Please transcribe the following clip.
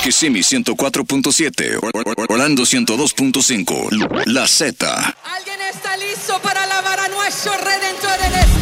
Kissimmee 104.7, Orlando 102.5, La Z. ¿Alguien está listo para alabar a nuestro Redentor en